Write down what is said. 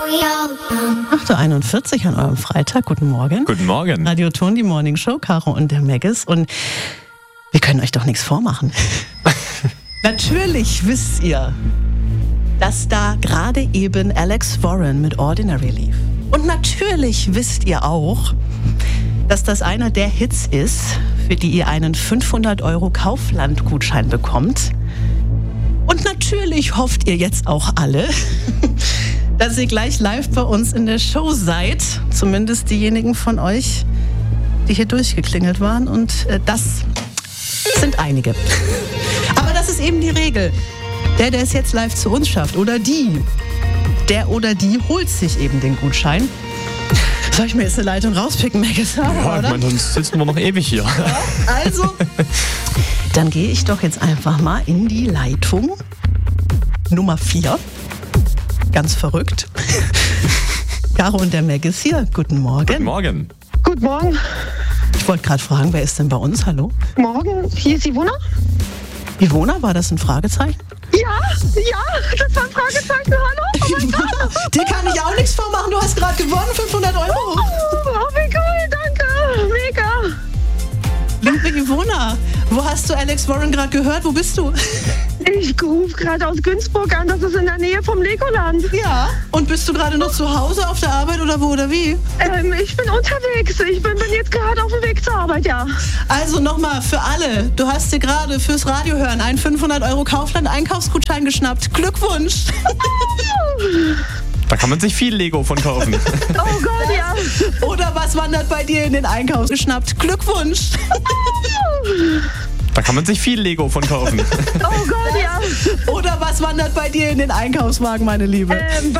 8:41 an eurem Freitag. Guten Morgen. Guten Morgen. Radio Ton, die Morning Show, Caro und der Maggis. Und wir können euch doch nichts vormachen. Natürlich wisst ihr, dass da gerade eben Alex Warren mit Ordinary lief. Und natürlich wisst ihr auch, dass das einer der Hits ist, für die ihr einen 500 € Kaufland-Gutschein bekommt. Und natürlich hofft ihr jetzt auch alle, dass ihr gleich live bei uns in der Show seid. Zumindest diejenigen von euch, die hier durchgeklingelt waren. Und das sind einige. Aber das ist eben die Regel. Der es jetzt live zu uns schafft oder die, der oder die holt sich eben den Gutschein. Soll ich mir jetzt eine Leitung rauspicken, Maggis? Ja, ich meine, sonst sitzen wir noch ewig hier. Ja, also, dann gehe ich doch jetzt einfach mal in die Leitung Nummer 4. Ganz verrückt. Caro und der Maggis hier. Guten Morgen. Guten Morgen. Guten Morgen. Ich wollte gerade fragen, wer ist denn bei uns? Hallo? Morgen, hier ist Ivona. Ivona, war das ein Fragezeichen? Ja, das war ein Fragezeichen. Hallo? Oh mein Gott. Dir kann ich auch nichts vormachen. Du hast gerade gewonnen, 500 €. Oh, wie cool, danke. Mega. Liebe Ivona, wo hast du Alex Warren gerade gehört? Wo bist du? Ich rufe gerade aus Günzburg an, das ist in der Nähe vom Legoland. Ja. Und bist du gerade noch zu Hause auf der Arbeit oder wo oder wie? Ich bin unterwegs. Ich bin jetzt gerade auf dem Weg zur Arbeit, ja. Also nochmal für alle. Du hast dir gerade fürs Radio hören einen 500 € Kaufland-Einkaufsgutschein geschnappt. Glückwunsch. Da kann man sich viel Lego von kaufen. Oh Gott, ja. Oder was wandert bei dir in den Einkauf geschnappt? Glückwunsch. Da kann man sich viel Lego von kaufen. Oh Gott, ja. Oder was wandert bei dir in den Einkaufswagen, meine Liebe?